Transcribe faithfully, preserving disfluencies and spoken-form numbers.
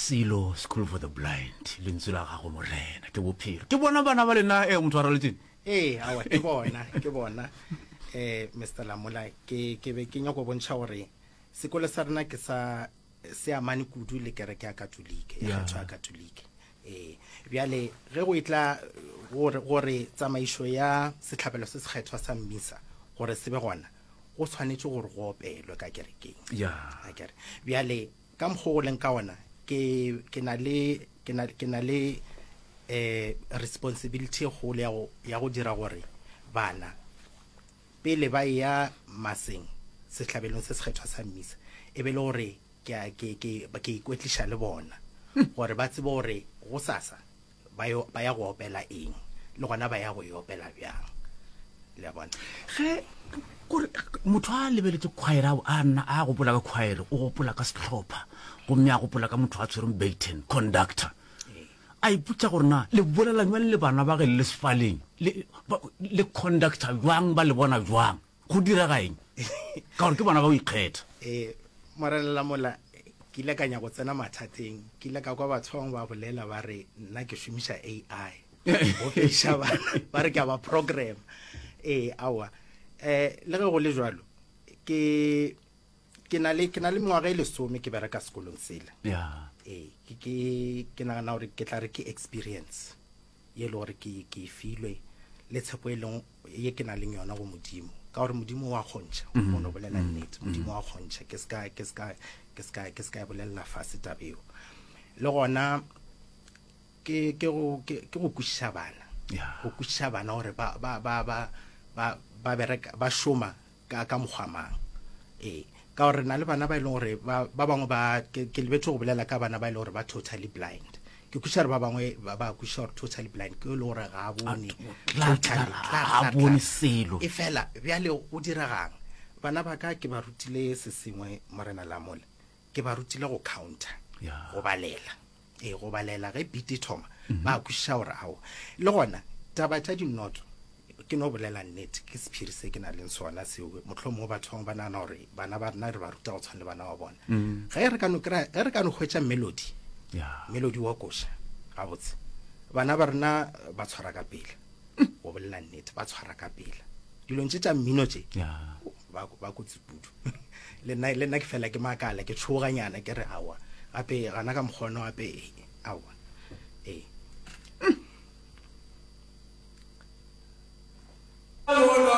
Silo School for the Blind lentswe la gago morena ke bophelo ke bona bana ba lena e motho a raletseng eh awa ke bona ke bona eh Mister Lamola ke ke be ke nya go bontsha gore sekolo sa rena ke sa se amane kudu le kereke ya katolike ya kgetho ya katolike eh bjale ge go itla gore gore tsamaiso ya setlhabelo se se kgethwa sa mmisa gore se be gona go tshwanetse gore go opelwe ka kerekeng ya akere bjale ka mgoleng ka ona ke ke na le ke na ke na le eh responsibility go le ya go dira gore bana pele ba ya maseng setlhabelong se se kgethwa sa mmisa e be le gore ke ke ke ba ke ikwetlisha le bona gore ba tsebe gore go sasa ba yo ba ya go opela eng le gona ba ya go opela bjang le bona ge gore motho a lebeletse khwaera a nna a go pola ka khwaere o go pola ka setlhopha go mme a go pola ka motho a tshwereng baton conductor a iputsa gore na le bolela jwa le bana ba ge le sefaleng le le conductor jwang ba le bona jwang go dira gaeng ka gore ke bana ba go ikgetha eh morala mola ke ile ka nya go tsena mathateng ke ile ka kwa bathong ba bolela ba re nna ke shumisha A I o ke shaba ba re ke ba program eh awa eh le go le jwalo ke ke na le ke na le ngwaga le some ke bereka sekolong sele ya eh ke ke ke na na gore ke tla re ke experience ye le gore ke ke filwe le tshepo e leng ye ke na le yona go modimo ka gore modimo wa kgontsha go no bolela nnete modimo wa kgontsha ke ska ke ska ke ska ke ska bolela fase tabeo le gona ke ke go ke go kusha bana go kusha bana gore ba ba ba ba ba ba bereka ba shoma ka ka mogwamang eh ka gore na le bana ba ile gore ba bangwe ba ke lebetse go bolela ka bana ba ile gore ba totally blind ke kusha ba bangwe ba ba kusha totally blind ke le gore ga bone ga bone selo e fela bjale o diragang bana ba ka ke ba rutile se sengwe morena Lamola ke ba rutile go counter go balela eh go balela ge biti thoma ba kusha gore ao le gona taba tsa dinoto ke no bolela nnete ke sephiri se ke na le sona seo motlhomo ba thong ba nana gore bana ba rena re ba ruta go tshwana le bana ba bona ge re ka no kra ge re ka no hwetša melody ya melody wa kosha ga botse bana ba rena ba tshwara ka pele go bolela nnete ba tshwara ka pele dilo ntse tša mmino tše ya ba ba go tsipudu le nna le nna ke fela ke makala ke tshoganyana ke re awa gape gana ka mkgono gape awa eh Hello,